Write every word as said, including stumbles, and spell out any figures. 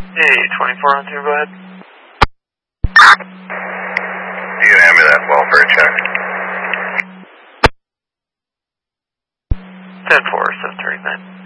Hey, twenty-four on two, go ahead. You can hand me that welfare check. ten four, seven thirty-nine.